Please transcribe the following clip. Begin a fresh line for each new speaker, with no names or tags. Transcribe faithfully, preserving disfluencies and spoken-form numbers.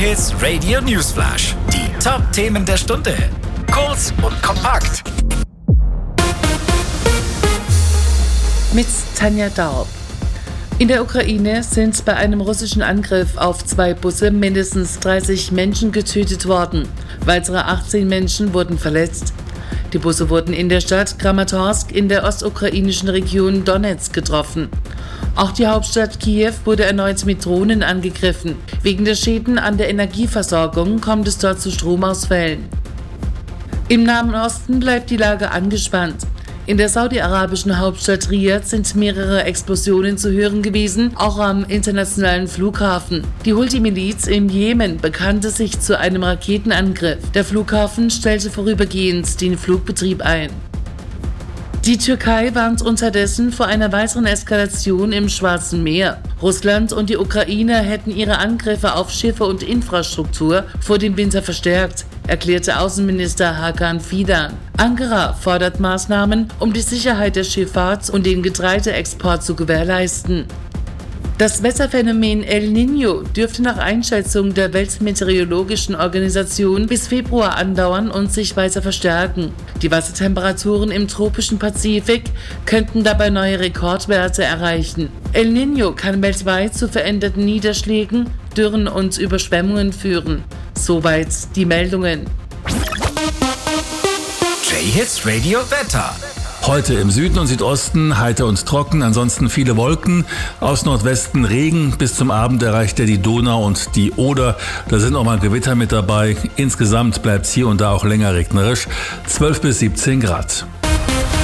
J-Hits Radio Newsflash. Die Top-Themen der Stunde. Kurz und kompakt.
Mit Tanja Daub. In der Ukraine sind bei einem russischen Angriff auf zwei Busse mindestens dreißig Menschen getötet worden. Weitere achtzehn Menschen wurden verletzt. Die Busse wurden in der Stadt Kramatorsk in der ostukrainischen Region Donetsk getroffen. Auch die Hauptstadt Kiew wurde erneut mit Drohnen angegriffen. Wegen der Schäden an der Energieversorgung kommt es dort zu Stromausfällen. Im Nahen Osten bleibt die Lage angespannt. In der saudi-arabischen Hauptstadt Riyadh sind mehrere Explosionen zu hören gewesen, auch am internationalen Flughafen. Die Houthi-Miliz im Jemen bekannte sich zu einem Raketenangriff. Der Flughafen stellte vorübergehend den Flugbetrieb ein. Die Türkei warnt unterdessen vor einer weiteren Eskalation im Schwarzen Meer. Russland und die Ukraine hätten ihre Angriffe auf Schiffe und Infrastruktur vor dem Winter verstärkt, erklärte Außenminister Hakan Fidan. Ankara fordert Maßnahmen, um die Sicherheit der Schifffahrt und den Getreideexport zu gewährleisten. Das Wetterphänomen El Niño dürfte nach Einschätzung der Weltmeteorologischen Organisation bis Februar andauern und sich weiter verstärken. Die Wassertemperaturen im tropischen Pazifik könnten dabei neue Rekordwerte erreichen. El Niño kann weltweit zu veränderten Niederschlägen, Dürren und Überschwemmungen führen. Soweit die Meldungen.
J-Hits Radio Wetter.
Heute im Süden und Südosten heiter und trocken, ansonsten viele Wolken. Aus Nordwesten Regen, bis zum Abend erreicht er die Donau und die Oder. Da sind auch mal Gewitter mit dabei. Insgesamt bleibt es hier und da auch länger regnerisch. zwölf bis siebzehn Grad.